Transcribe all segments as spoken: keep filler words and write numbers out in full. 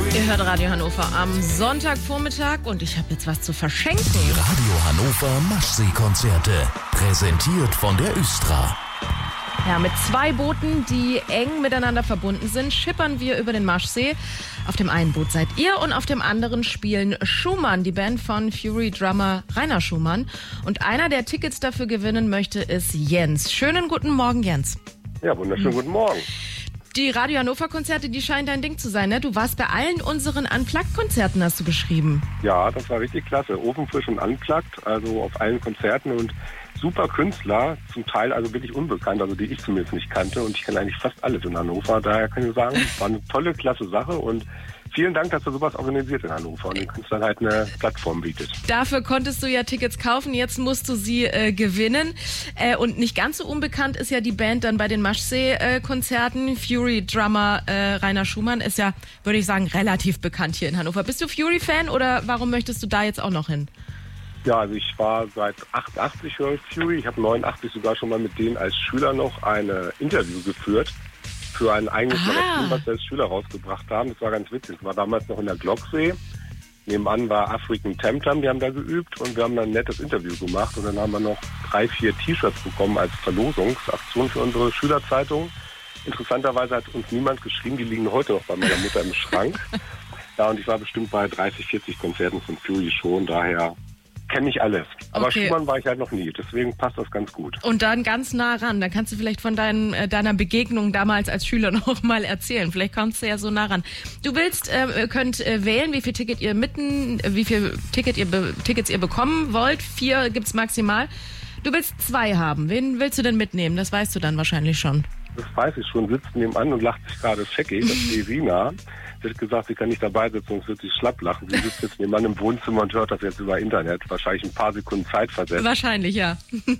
Ihr hört Radio Hannover am Sonntagvormittag und ich habe jetzt was zu verschenken. Die Radio Hannover Maschsee-Konzerte, präsentiert von der Östra. Ja, mit zwei Booten, die eng miteinander verbunden sind, schippern wir über den Maschsee. Auf dem einen Boot seid ihr und auf dem anderen spielen Schumann, die Band von Fury-Drummer Rainer Schumann. Und einer, der Tickets dafür gewinnen möchte, ist Jens. Schönen guten Morgen, Jens. Ja, wunderschönen guten Morgen. Die Radio Hannover-Konzerte, die scheinen dein Ding zu sein, ne? Du warst bei allen unseren Unplugged-Konzerten, hast du geschrieben. Ja, das war richtig klasse. Ofenfrisch und Unplugged, also auf allen Konzerten und super Künstler, zum Teil also wirklich unbekannt, also die ich zumindest nicht kannte und ich kenne eigentlich fast alles in Hannover. Daher kann ich sagen, war eine tolle, klasse Sache und vielen Dank, dass du sowas organisiert in Hannover und den Künstlern halt eine Plattform bietet. Dafür konntest du ja Tickets kaufen, jetzt musst du sie äh, gewinnen. Äh, und nicht ganz so unbekannt ist ja die Band dann bei den Maschsee-Konzerten. Fury-Drummer äh, Rainer Schumann ist ja, würde ich sagen, relativ bekannt hier in Hannover. Bist du Fury-Fan oder warum möchtest du da jetzt auch noch hin? Ja, also ich war seit achtundachtzig höre ich Fury. Ich habe neunundachtzig sogar schon mal mit denen als Schüler noch ein Interview geführt. Für ein eigenes Magazin, was wir als Schüler rausgebracht haben. Das war ganz witzig. Das war damals noch in der Glocksee. Nebenan war African Tamtam, die haben da geübt und wir haben dann ein nettes Interview gemacht und dann haben wir noch drei, vier T-Shirts bekommen als Verlosungsaktion für unsere Schülerzeitung. Interessanterweise hat uns niemand geschrieben, die liegen heute noch bei meiner Mutter im Schrank. Ja, und ich war bestimmt bei dreißig, vierzig Konzerten von Fury schon, daher kenne ich alles. Aber okay. Schumann war ich halt noch nie, deswegen passt das ganz gut. Und dann ganz nah ran, dann kannst du vielleicht von deinen, äh, deiner Begegnung damals als Schüler noch mal erzählen. Vielleicht kommst du ja so nah ran. Du willst, äh, könnt äh, wählen, wie viel Ticket ihr mitten, äh, wie viel Ticket ihr be- Tickets ihr bekommen wollt. Vier gibt's maximal. Du willst zwei haben. Wen willst du denn mitnehmen? Das weißt du dann wahrscheinlich schon. Das weiß ich schon, sitzt nebenan und lacht sich gerade scheckig. Das ist die Irina. Sie hat gesagt, sie kann nicht dabei sitzen, sonst wird sie schlapp lachen. Sie sitzt jetzt nebenan im Wohnzimmer und hört das jetzt über Internet. Wahrscheinlich ein paar Sekunden Zeit versetzt. Wahrscheinlich, ja.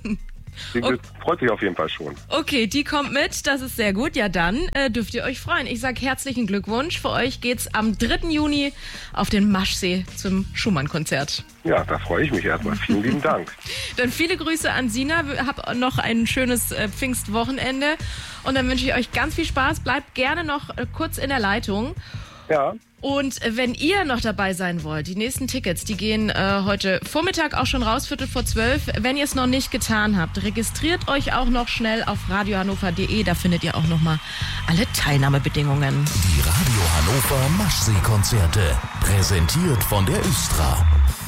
Sie okay. freut sich auf jeden Fall schon. Okay, die kommt mit, das ist sehr gut. Ja, dann äh, dürft ihr euch freuen. Ich sage herzlichen Glückwunsch. Für euch geht's am dritten Juni auf den Maschsee zum Schumann-Konzert. Ja, da freue ich mich erstmal. Vielen lieben Dank. Dann viele Grüße an Sina. Hab noch ein schönes äh, Pfingstwochenende. Und dann wünsche ich euch ganz viel Spaß. Bleibt gerne noch äh, kurz in der Leitung. Ja. Und äh, wenn ihr noch dabei sein wollt, die nächsten Tickets, die gehen äh, heute Vormittag auch schon raus, Viertel vor zwölf. Wenn ihr es noch nicht getan habt, registriert euch auch noch schnell auf radio hannover punkt de. Da findet ihr auch noch mal alle Teilnahmebedingungen. Die Radio Hannover Maschsee-Konzerte, präsentiert von der Östra.